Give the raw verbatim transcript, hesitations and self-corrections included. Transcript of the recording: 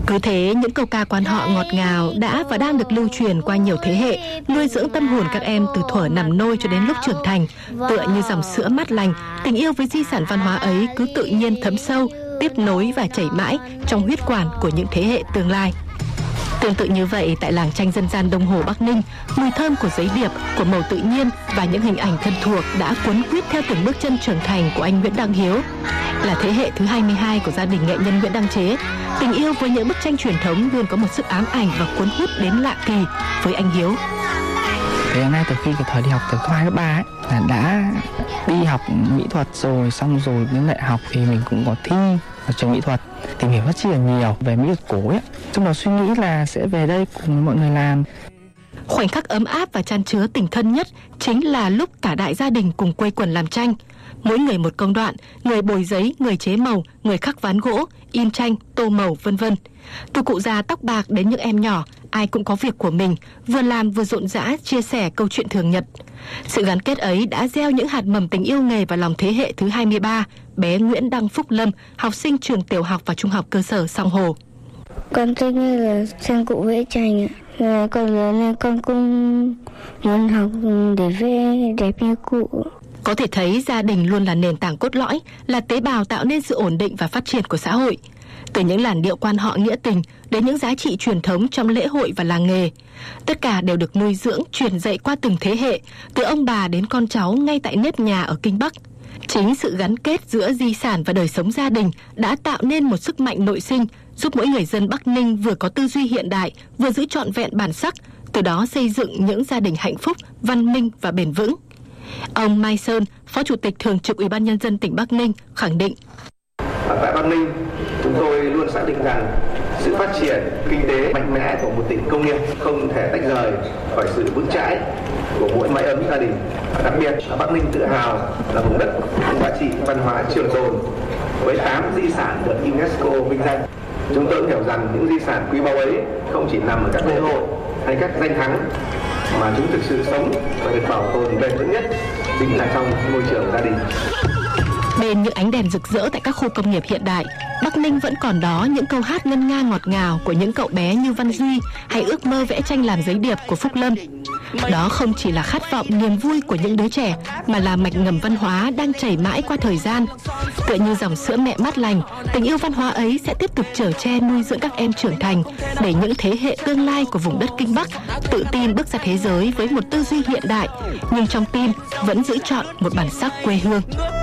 Cứ thế những câu ca quan họ ngọt ngào đã và đang được lưu truyền qua nhiều thế hệ, nuôi dưỡng tâm hồn các em từ thuở nằm nôi cho đến lúc trưởng thành. Tựa như dòng sữa mát lành, tình yêu với di sản văn hóa ấy cứ tự nhiên thấm sâu, tiếp nối và chảy mãi trong huyết quản của những thế hệ tương lai. Tương tự như vậy, tại làng tranh dân gian Đông Hồ, Bắc Ninh, mùi thơm của giấy điệp, của màu tự nhiên và những hình ảnh thân thuộc đã cuốn quýt theo từng bước chân trưởng thành của anh Nguyễn Đăng Hiếu. Là thế hệ thứ hai mươi hai của gia đình nghệ nhân Nguyễn Đăng Chế, tình yêu với những bức tranh truyền thống luôn có một sức ám ảnh và cuốn hút đến lạ kỳ với anh Hiếu. Thế ngay từ khi cái thời đi học từ cấp hai cấp ba ấy, là đã đi học mỹ thuật rồi, xong rồi đến đại học thì mình cũng có thi ở trường mỹ thuật, tìm hiểu rất chi là nhiều về mỹ thuật cổ ấy. Trong đó suy nghĩ là sẽ về đây cùng mọi người làm. Khoảnh khắc ấm áp và chan chứa tình thân nhất chính là lúc cả đại gia đình cùng quây quần làm tranh. Mỗi người một công đoạn, người bồi giấy, người chế màu, người khắc ván gỗ, in tranh, tô màu, vân vân. Từ cụ già tóc bạc đến những em nhỏ, ai cũng có việc của mình, vừa làm vừa rộn rã chia sẻ câu chuyện thường nhật. Sự gắn kết ấy đã gieo những hạt mầm tình yêu nghề vào lòng thế hệ thứ hai mươi ba, bé Nguyễn Đăng Phúc Lâm, học sinh trường tiểu học và trung học cơ sở Song Hồ. Con thích là xem cụ vẽ tranh ạ. Con lớn lên con cũng muốn học để vẽ đẹp như cụ. Có thể thấy gia đình luôn là nền tảng cốt lõi, là tế bào tạo nên sự ổn định và phát triển của xã hội. Từ những làn điệu quan họ nghĩa tình đến những giá trị truyền thống trong lễ hội và làng nghề, tất cả đều được nuôi dưỡng, truyền dạy qua từng thế hệ, từ ông bà đến con cháu ngay tại nếp nhà ở Kinh Bắc. Chính sự gắn kết giữa di sản và đời sống gia đình đã tạo nên một sức mạnh nội sinh, giúp mỗi người dân Bắc Ninh vừa có tư duy hiện đại, vừa giữ trọn vẹn bản sắc, từ đó xây dựng những gia đình hạnh phúc, văn minh và bền vững. Ông Mai Sơn, Phó Chủ tịch Thường trực Ủy ban Nhân dân tỉnh Bắc Ninh khẳng định: Tại Bắc Ninh, chúng tôi luôn xác định rằng sự phát triển kinh tế mạnh mẽ của một tỉnh công nghiệp không thể tách rời khỏi sự vững chãi của mỗi mái ấm gia đình. Đặc biệt, Bắc Ninh tự hào là vùng đất có giá trị văn hóa trường tồn với tám di sản được UNESCO vinh danh. Chúng tôi hiểu rằng những di sản quý báu ấy không chỉ nằm ở các lễ hội hay các danh thắng, mà chúng thực sự sống và được bảo tồn bền vững nhất chính là trong môi trường gia đình. Bên những ánh đèn rực rỡ tại các khu công nghiệp hiện đại, Bắc Ninh vẫn còn đó những câu hát ngân nga ngọt ngào của những cậu bé như Văn Duy hay ước mơ vẽ tranh làm giấy điệp của Phúc Lâm. Đó không chỉ là khát vọng niềm vui của những đứa trẻ, mà là mạch ngầm văn hóa đang chảy mãi qua thời gian. Tựa như dòng sữa mẹ mát lành, tình yêu văn hóa ấy sẽ tiếp tục chở che nuôi dưỡng các em trưởng thành, để những thế hệ tương lai của vùng đất Kinh Bắc tự tin bước ra thế giới với một tư duy hiện đại, nhưng trong tim vẫn giữ trọn một bản sắc quê hương.